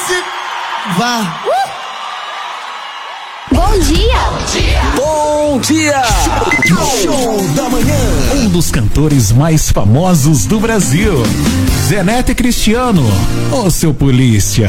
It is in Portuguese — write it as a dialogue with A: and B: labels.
A: Vá.
B: Bom dia!
C: Bom dia! Show da manhã!
D: Um dos cantores mais famosos do Brasil. Zé Neto e Cristiano, ô seu polícia.